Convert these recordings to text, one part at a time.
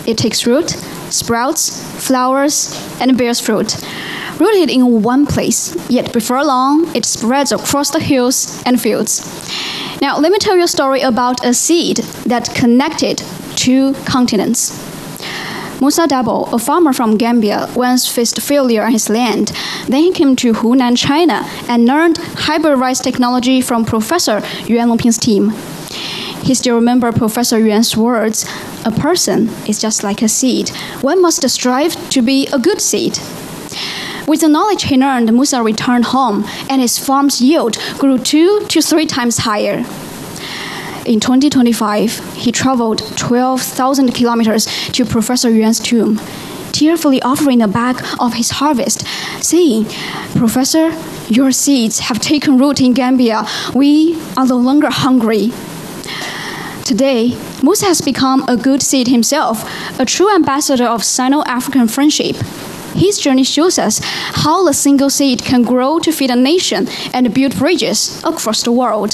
it takes root, sprouts, flowers, and bears fruit. Rooted in one place, yet before long, it spreads across the hills and fields. Now, let me tell you a story about a seed that connected two continents. Musa Dabo, a farmer from Gambia, once faced failure on his land. Then he came to Hunan, China, and learned hybrid rice technology from Professor Yuan Longping's team. He still remembers Professor Yuan's words, "A person is just like a seed. One must strive to be a good seed." With the knowledge he learned, Musa returned home, and his farm's yield grew 2 to 3 times higher. In 2025, he traveled 12,000 kilometers to Professor Yuan's tomb, tearfully offering a bag of his harvest, saying, "Professor, your seeds have taken root in Gambia. We are no longer hungry." Today, Musa has become a good seed himself, a true ambassador of Sino-African friendship. His journey shows us how a single seed can grow to feed a nation and build bridges across the world.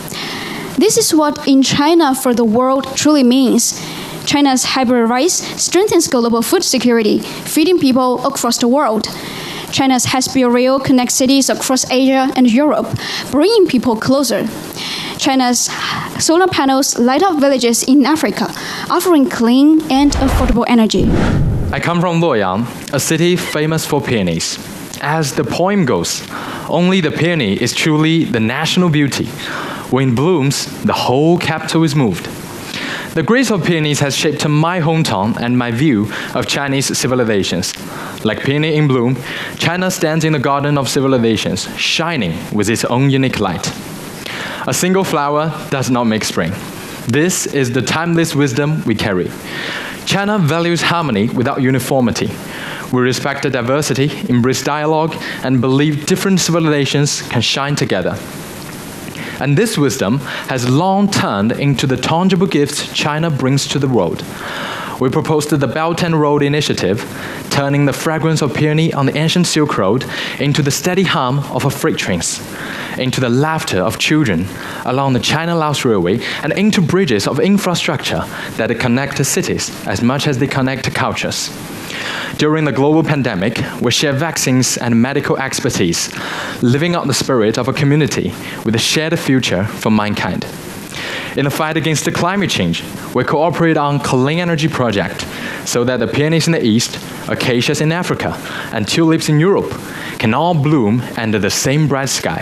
This is what "in China for the world" truly means. China's hybrid rice strengthens global food security, feeding people across the world. China's high-speed rail connects cities across Asia and Europe, bringing people closer. China's solar panels light up villages in Africa, offering clean and affordable energy. I come from Luoyang, a city famous for peonies. As the poem goes, only the peony is truly the national beauty. When it blooms, the whole capital is moved. The grace of peonies has shaped my hometown and my view of Chinese civilizations. Like peony in bloom, China stands in the garden of civilizations, shining with its own unique light. A single flower does not make spring. This is the timeless wisdom we carry. China values harmony without uniformity. We respect the diversity, embrace dialogue, and believe different civilizations can shine together. And this wisdom has long turned into the tangible gifts China brings to the world. We proposed the Belt and Road Initiative, turning the fragrance of peony on the ancient Silk Road into the steady hum of freight trains, into the laughter of children along the China-Laos Railway, and into bridges of infrastructure that connect cities as much as they connect cultures. During the global pandemic, we share vaccines and medical expertise, living up the spirit of a community with a shared future for mankind. In the fight against the climate change, we cooperate on clean energy project so that the peonies in the East, acacias in Africa, and tulips in Europe can all bloom under the same bright sky.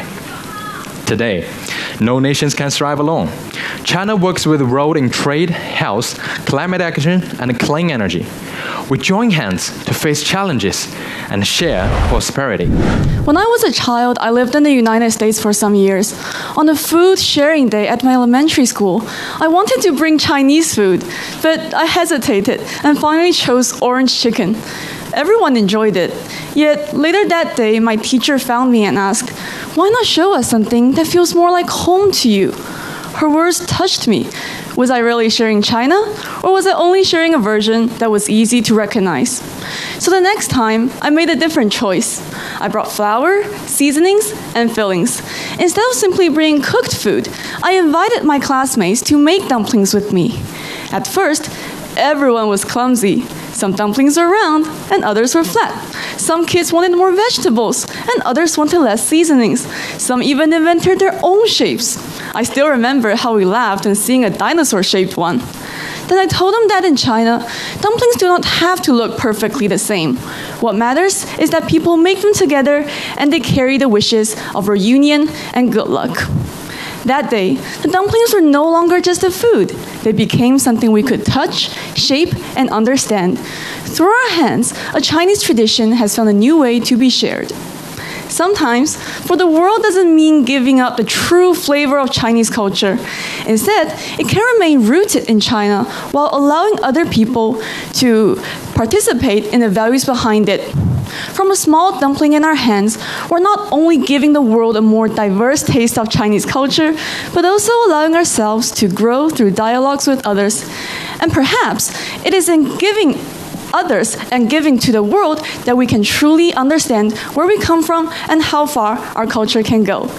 Today, no nations can thrive alone. China works with the world in trade, health, climate action, and clean energy. We join hands to face challenges and share prosperity. When I was a child, I lived in the United States for some years. On a food sharing day at my elementary school, I wanted to bring Chinese food, but I hesitated and finally chose orange chicken. Everyone enjoyed it. Yet later that day, my teacher found me and asked, "Why not show us something that feels more like home to you?" Her words touched me. Was I really sharing China, or was I only sharing a version that was easy to recognize? So the next time, I made a different choice. I brought flour, seasonings, and fillings. Instead of simply bringing cooked food, I invited my classmates to make dumplings with me. At first, everyone was clumsy. Some dumplings were round, and others were flat. Some kids wanted more vegetables, and others wanted less seasonings. Some even invented their own shapes. I still remember how we laughed when seeing a dinosaur-shaped one. Then I told them that in China, dumplings do not have to look perfectly the same. What matters is that people make them together and they carry the wishes of reunion and good luck. That day, the dumplings were no longer just a food. They became something we could touch, shape, and understand. Through our hands, a Chinese tradition has found a new way to be shared. Sometimes, for the world doesn't mean giving up the true flavor of Chinese culture. Instead, it can remain rooted in China while allowing other people to participate in the values behind it. From a small dumpling in our hands, we're not only giving the world a more diverse taste of Chinese culture, but also allowing ourselves to grow through dialogues with others. And perhaps it is in giving others and giving to the world that we can truly understand where we come from and how far our culture can go.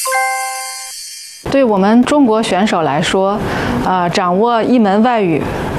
对我们中国选手来说，掌握一门外语